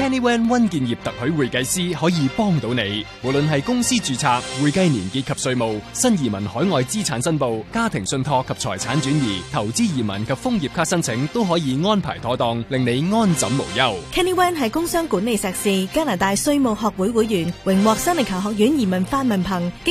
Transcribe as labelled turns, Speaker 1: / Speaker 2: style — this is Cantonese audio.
Speaker 1: Kenny Wan 溫建業特許會計師可以幫到你，無論係公司註冊、會計年結及稅務、新移民海外資產申報、家庭信託及財產轉移、投資移民及楓葉卡申請，都可以安排妥當，令你安枕無憂。
Speaker 2: Kenny Wan 係工商管理碩士，加拿大稅務學會會員，榮獲新力球學院移民法文憑。